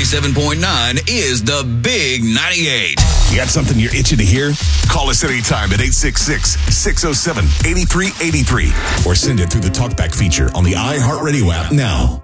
97.9 is the Big 98. You got something you're itching to hear? Call us anytime at 866-607-8383 or send it through the TalkBack feature on the iHeartRadio app now.